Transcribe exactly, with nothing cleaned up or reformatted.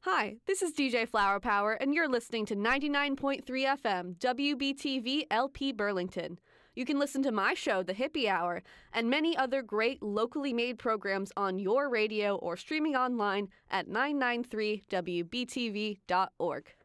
Hi, this is D J Flower Power, and you're listening to ninety-nine point three F M, W B T V L P Burlington. You can listen to my show, The Hippie Hour, and many other great locally made programs on your radio or streaming online at nine ninety-three W B T V dot org.